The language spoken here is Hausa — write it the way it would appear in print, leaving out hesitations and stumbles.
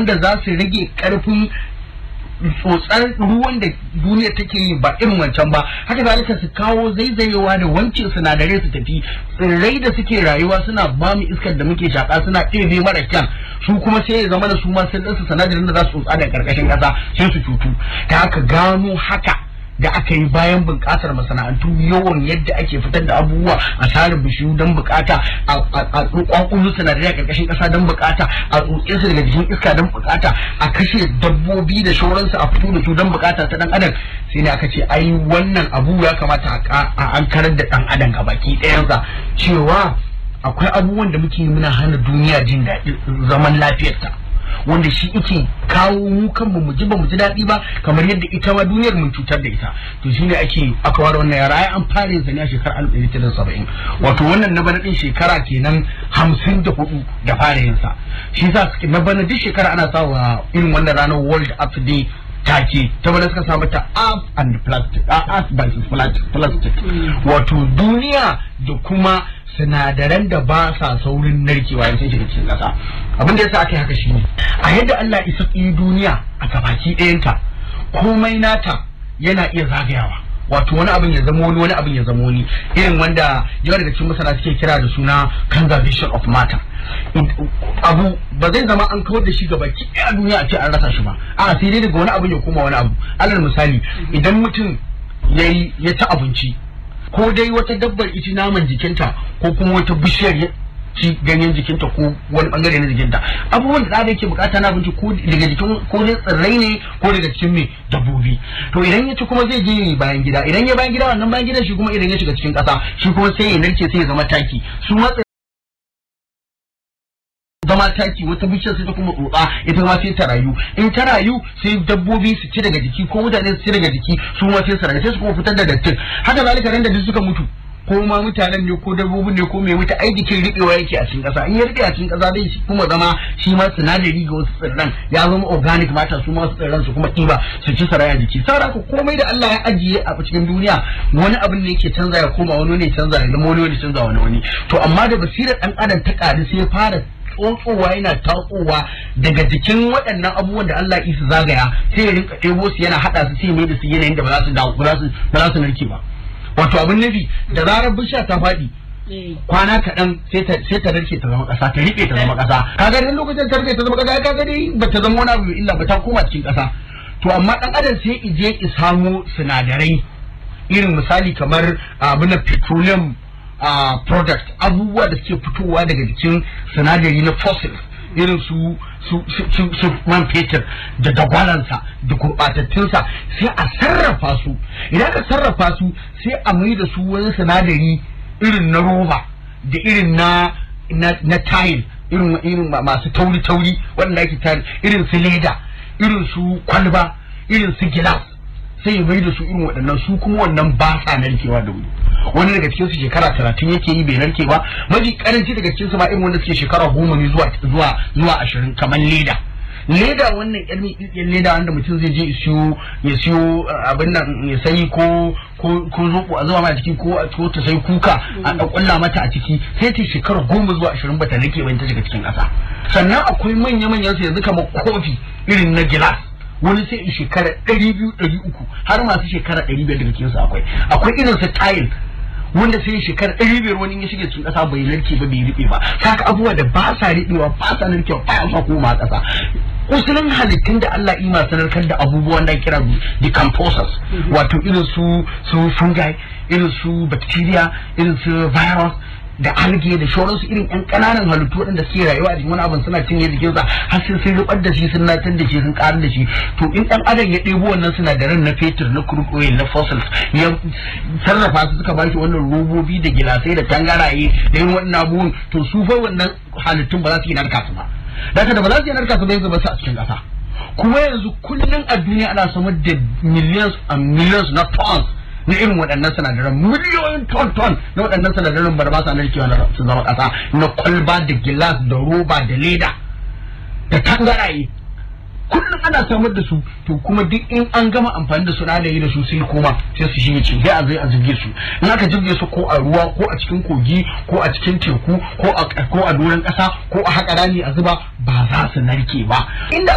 wanda za su rage karfin tsotsar ruwan da duniya take yi ba irin wancan ba. Haka zalika su kawo zaizayewa da wanke sinadarai su tafi. Tsirrai da suke rayuwa suna ba mu iskar da muke shaka, suna ɗebe mara kyan, su kuma sai ya zama da su ma sun ɗansu sinadarin da za su tsotsa da karkashin ƙasa sai su cutu. Ta haka gano haka da aka yi bayan bunƙasar masana'antu, yawan yadda ake fitar da abubuwa a sare bishiyu don bukata, a kwakwulu sinadarai a ƙarƙashin ƙasa don bukata, a tsotse su daga jikin iska don bukata, a kashe dabbobi da shauransu a fito da su don bukata ta ɗan adam. Sai ne aka ce ai wannan abu ya kamata a an karar da ɗan adam ga baki ɗayansa cewa akwai abubuwan da muke muna hana duniya jin daɗi zaman lafiyarta, wanda shi yake kawo mu kanmu mu ji ba mu ji daɗi ba, kamar yadda ita ma duniyar mun cutar da ita. To shine aka ware wannan yara, ai an fara yin sa ne a shekarar 1970, wato wannan na bana din shekara kenan 54 da fara yin sa. Shi yasa na bana duk shekara ana sawa irin wannan ranar World Earth Day take ta bana suka samu ta Earth and Plastic, Earth versus Plastic, wato duniya da kuma sinadaran da ba sa saurin narkewa ya sai shiga cikin ƙasa. Abin da yasa aka yi haka shine a yadda Allah isa duniya a gabaki ɗayanta, komai nata yana iya zagayawa, wato wani abin ya zama wani abin ya zama wani, irin wanda yawa daga cikin masana suke kira da suna conservation of matter. Abu ba zai zama an kawar da shi gabaki ɗaya duniya a ce an rasa shi ba, a sai dai daga wani abin ya koma wani abu. Alal misali, idan mutum ya ci abinci, ko dai wata dabbar ita naman jikinta ko kuma wata bishiyar ya ci ganyen jikinta ko wani bangare na jikinta, abubuwan da yake bukata na abinci ko daga jikin ko dai tsirrai ne ko daga cikin me dabbobi. To idan ya ci kuma zai je bayan gida, idan ya bayan gida wannan bayan gidan shi kuma idan ya shiga cikin kasa shi kuma sai ya narke sai ya zama taki. Su zama taki, wata bishiyar sai ta kuma tsotsa ita ma sai ta rayu, in ta rayu sai dabbobi su ci daga jiki ko mutane su ci daga jiki, su ma sai su rayu sai su kuma fitar da dattin. Haka zalika ran da duk suka mutu, ko ma mutanen ne ko dabbobin ne ko mai mutu, ai jikin riɓewa yake a cikin ƙasa, in ya riɓe a cikin ƙasa zai kuma zama shi ma sinadari ga wasu tsirran, ya zama organic matter, su ma wasu tsirran su kuma ɗiba su ci saraya jiki. Saboda komai da Allah ya ajiye a cikin duniya wani abin ne yake canza ya koma wani ne canza ya zama wani canza wani. To amma da basirar ɗan adam ta ƙari sai ya fara tsotsowa yana tatsowa daga jikin waɗannan abubuwan da Allah isa zagaya, sai ya rinka ɗebo su yana haɗa su sai mai da su yanayin da ba za su narke ba. Wato abin nufi da zarar bishiya ta faɗi kwana kaɗan sai ta narke ta zama ƙasa, ta riƙe ta zama ƙasa. Kaga dan lokacin ta riƙe ta zama ƙasa, kaga dai ba ta zama wani abu illa ba, ta koma cikin ƙasa. To amma ɗan adam sai ije ki samu sinadarai irin misali kamar abin petroleum product, abubuwa da suke fitowa daga jikin sinadari na fossil, irin su man fetur da dagwalansa da gurɓatattunsa, sai a sarrafa su. Idan ka sarrafa su sai a mai da su wani sinadari irin na roba da irin na tile, irin masu tauri wanda ake tile, irin su leda, irin su kwalba, irin su gilas, sai ya mai da su irin waɗannan. Su kuma wannan ba sa narkewa da wuri, wani daga cikin su shekara 30 yake yi bai narke ba, mafi karanci daga cikin su ma irin wanda suke shekara 10 ne zuwa 20 kamar leda wannan yan leda wanda mutum zai je ya siyo abin nan ya sayi ko zoɓo a zuwa ma a ciki ko ta sai kuka a ɗauƙulla mata a ciki, sai ta shekara 10 zuwa 20 bata narke ba ta shiga cikin ƙasa. Sannan akwai manya-manyan su yanzu kamar kofi irin na gilas, wani sai in shekara 200-300 har masu shekara 500 daga cikin su akwai irin su tile wanda sai shekara 500 wani ya shige cikin kasa bai narke ba bai riɓe ba. Saka abubuwa da ba sa riɓewa ba sa narkewa ba sa koma kasa. Usulin halittun da Allah ima sanarkar da abubuwan da kira decomposers, wato irin su fungi, irin su bacteria, irin su virus da algae da shauransu, irin yan kananan halittu waɗanda suke rayuwa a jikin wani abin suna cinye jikinsa har sai sun rubar da shi, sun natar da shi, sun karar da shi. To in ɗan adam ya ɗebo wannan sinadaran na fetur, na crude oil, na fossils, ya sarrafa su suka bashi wannan robobi da gilasai da tangaraye da yin wannan abubuwan, to su fa wannan halittun ba za su yi narka su ba. Da ba za su yi narka su ba, yanzu ba su a cikin ƙasa. Kuma yanzu kullum a duniya ana samar da millions and millions na tons na irin waɗannan sinadaran, miliyoyin ton na waɗannan sinadaran ba sa narkewa su zama ƙasa, na kwalba da gilas da roba da leda da tangaraye, kullum ana samar da su. To kuma duk in an gama amfani da su na da yi da su sai koma sai su shige ci, sai a zai a jirge su. In aka jirge su ko a ruwa ko a cikin kogi ko a cikin teku ko a doron ƙasa ko a haƙa rami a zuba, ba za su narke ba. Inda